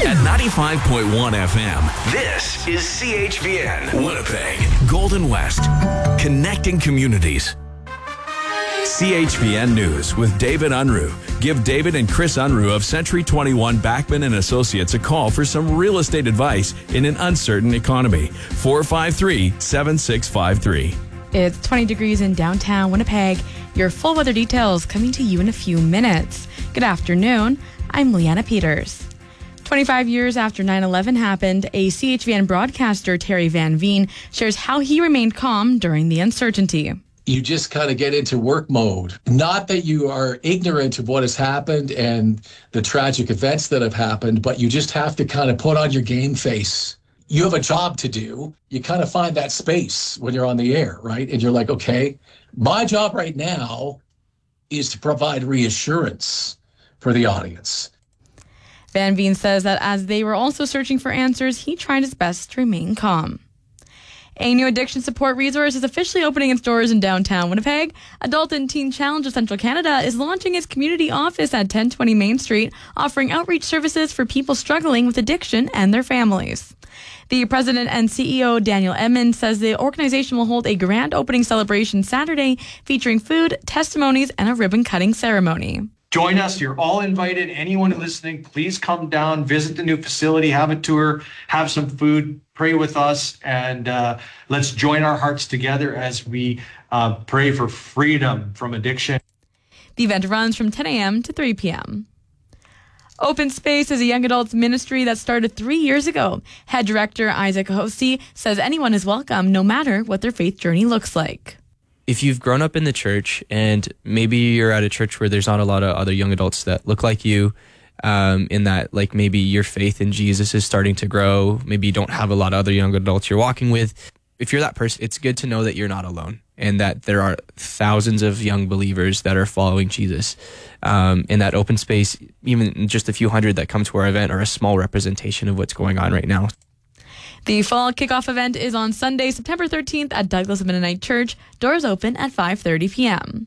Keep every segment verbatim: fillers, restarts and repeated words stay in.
At ninety-five point one F M, this is C H V N, Winnipeg, Golden West, connecting communities. C H V N News with David Unruh. Give David and Chris Unruh of Century twenty-one Backman and Associates a call for some real estate advice in an uncertain economy. four five three, seven six five three. It's twenty degrees in downtown Winnipeg. Your full weather details coming to you in a few minutes. Good afternoon. I'm Leanna Peters. twenty-five years after nine eleven happened, a C H V N broadcaster, Terry Van Veen, shares how he remained calm during the uncertainty. You just kind of get into work mode. Not that you are ignorant of what has happened and the tragic events that have happened, but you just have to kind of put on your game face. You have a job to do. You kind of find that space when you're on the air, right? And you're like, okay, my job right now is to provide reassurance for the audience. Van Veen says that as they were also searching for answers, he tried his best to remain calm. A new addiction support resource is officially opening its doors in downtown Winnipeg. Adult and Teen Challenge of Central Canada is launching its community office at ten twenty Main Street, offering outreach services for people struggling with addiction and their families. The president and C E O, Daniel Edmonds, says the organization will hold a grand opening celebration Saturday featuring food, testimonies, and a ribbon-cutting ceremony. Join us. You're all invited. Anyone listening, please come down, visit the new facility, have a tour, have some food, pray with us, and uh, let's join our hearts together as we uh, pray for freedom from addiction. The event runs from ten a.m. to three p.m. Open Space is a young adults ministry that started three years ago. Head director Isaac Hosey says anyone is welcome, no matter what their faith journey looks like. If you've grown up in the church and maybe you're at a church where there's not a lot of other young adults that look like you, um, in that like maybe your faith in Jesus is starting to grow, maybe you don't have a lot of other young adults you're walking with. If you're that person, it's good to know that you're not alone and that there are thousands of young believers that are following Jesus. Um, in that Open Space, even just a few hundred that come to our event are a small representation of what's going on right now. The fall kickoff event is on Sunday, September thirteenth at Douglas Mennonite Church. Doors open at five thirty p.m.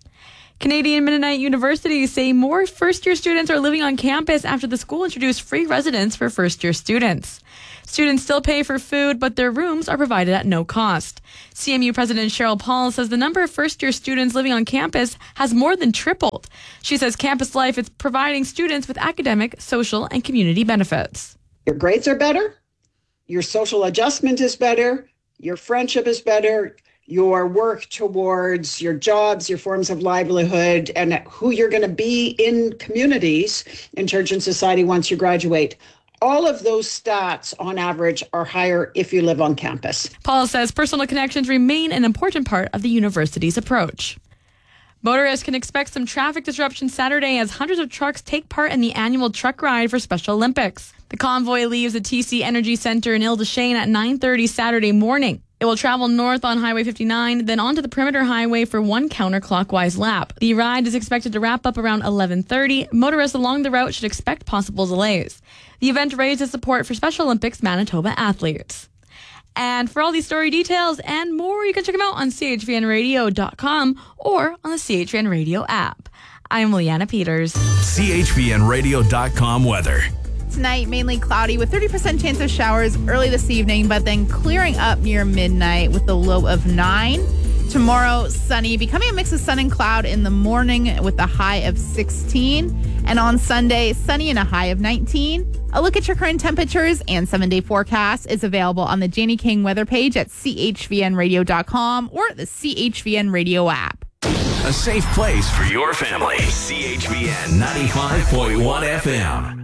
Canadian Mennonite universities say more first-year students are living on campus after the school introduced free residence for first-year students. Students still pay for food, but their rooms are provided at no cost. C M U President Cheryl Paul says the number of first-year students living on campus has more than tripled. She says campus life is providing students with academic, social, and community benefits. Your grades are better. Your social adjustment is better, your friendship is better, your work towards your jobs, your forms of livelihood, and who you're going to be in communities, in church and society once you graduate. All of those stats, on average, are higher if you live on campus. Paul says personal connections remain an important part of the university's approach. Motorists can expect some traffic disruption Saturday as hundreds of trucks take part in the annual truck ride for Special Olympics. The convoy leaves the T C Energy Center in Ile-des-Chênes at nine thirty Saturday morning. It will travel north on Highway fifty-nine, then onto the Perimeter Highway for one counterclockwise lap. The ride is expected to wrap up around eleven thirty. Motorists along the route should expect possible delays. The event raises support for Special Olympics Manitoba athletes. And for all these story details and more, you can check them out on C H V N radio dot com or on the C H V N Radio app. I'm Leanna Peters. C H V N radio dot com weather. Tonight, mainly cloudy with thirty percent chance of showers early this evening, but then clearing up near midnight with a low of nine. Tomorrow, sunny, becoming a mix of sun and cloud in the morning with a high of sixteen. And on Sunday, sunny and a high of nineteen. A look at your current temperatures and seven-day forecast is available on the Janie King weather page at C H V N radio dot com or the C H V N Radio app. A safe place for your family. C H V N ninety-five point one F M.